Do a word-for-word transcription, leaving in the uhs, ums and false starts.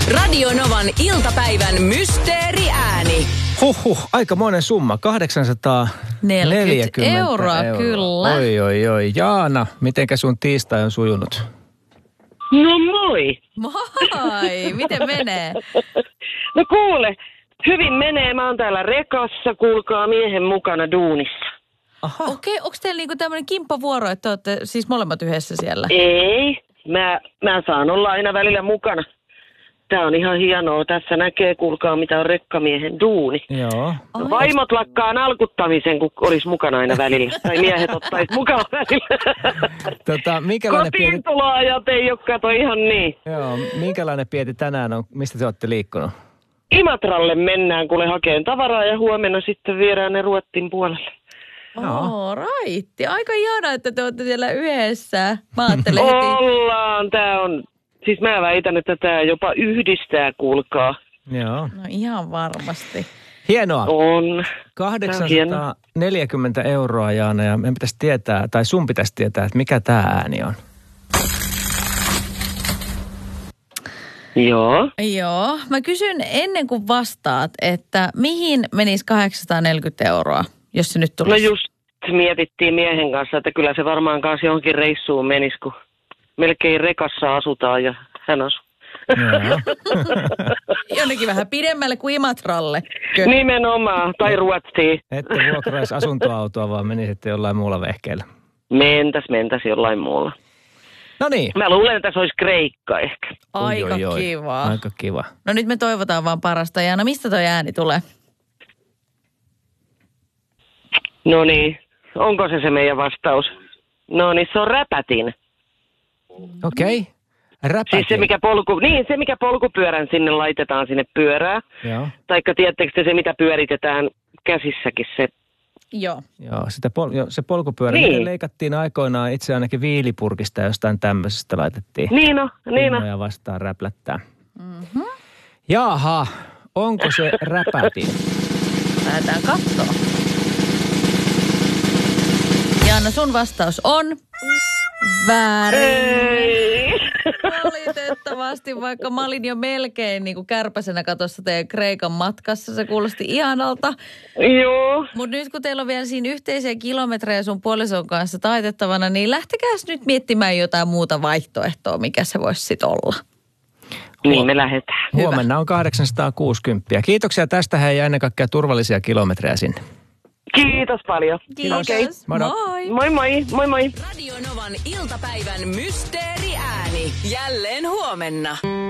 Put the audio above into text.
Radio Novan iltapäivän mysteeriääni. Huhhuh, aikamoinen summa. kahdeksansataaneljäkymmentä euroa, euroa. kyllä. Oi, oi, oi. Jaana, mitenkä sun tiistai on sujunut? No moi. Moi, miten menee? No kuule, hyvin menee. Mä oon täällä rekassa, kuulkaa miehen mukana duunissa. Aha. Okei, onko teillä niinku tämmöinen kimppavuoro, että olette siis molemmat yhdessä siellä? Ei, mä, mä saan olla aina välillä mukana. Tää on ihan hienoa. Tässä näkee, kuulkaa, mitä on rekkamiehen duuni. Joo. No, vaimot lakkaa nalkuttamisen, kun olisi mukana aina välillä. Tai miehet ottais mukaan välillä. Tota, minkälainen pieti... Kotiintuloajat ei ole, kato ihan niin. Joo, minkälainen pieti tänään on? Mistä te olette liikkunut? Imatralle mennään, kuule hakeen tavaraa ja huomenna sitten viedään ne Ruotsin puolelle. Oh, raitti. Aika ihanaa, että te olette siellä yhdessä. Mä ajattelen heti. Ollaan, tää on... Siis mä väitän, että tää jopa yhdistää, kuulkaa. Joo. No ihan varmasti. Hienoa. On. kahdeksansataaneljäkymmentä euroa, Jaana, ja meidän pitäisi tietää, tai sun pitäisi tietää, että mikä tää ääni on. Joo. Joo. Mä kysyn ennen kuin vastaat, että mihin menisi kahdeksansataaneljäkymmentä euroa, jos se nyt No tulisi? just mietittiin miehen kanssa, että kyllä se varmaan kanssa johonkin reissuun menisi, kun melkein rekassa asutaan ja hän asuu. Joo. Jonnekin vähän pidemmälle kuin Imatralle. Nimenomaan, tai Ruotsiin. Ette vuokraisi asuntoautoa, vaan menisitte jollain muulla vehkeellä. Mentäs, mentäs jollain muulla. No niin. Mä luulen, että se olisi Kreikka ehkä. Aika Oi, oi, oi. kiva. Aika kiva. No nyt me toivotaan vaan parasta. Jaana, mistä toi ääni tulee? No niin, onko se se meidän vastaus? No niin, se on räpätin. Okei. Okay. Räpätin. Siis se mikä, polku, niin, se, mikä polkupyörän sinne laitetaan sinne pyörää. Joo. Taikka tiedättekö te se, mitä pyöritetään käsissäkin se. Joo. Joo, sitä pol- jo, se polkupyörä, Niin. niin. leikattiin aikoinaan itse ainakin viilipurkista ja jostain tämmöisestä laitettiin. Niin on, niin on. Ja vastaan räplättää. Mm-hmm. Jaha, onko se räpätin? Lähdetään katsoa. Jaana, sun vastaus on väärin. Ei. Valitettavasti, vaikka mä olin jo melkein niin kuin kärpäsenä katossa teidän Kreikan matkassa. Se kuulosti ihanalta. Joo. Mutta nyt kun teillä on vielä siinä yhteisiä kilometrejä sun puolison kanssa taitettavana, niin lähtekääs nyt miettimään jotain muuta vaihtoehtoa, mikä se voisi sitten olla. Niin me lähdetään. Huomenna on kahdeksansataakuusikymmentä. Kiitoksia tästä hei ja ennen kaikkea turvallisia kilometrejä sinne. Kiitos paljon. Kiitos. Okei. Moro. Moi. Moi moi, moi moi. Radio Novan iltapäivän mysteeriääni. Jälleen huomenna.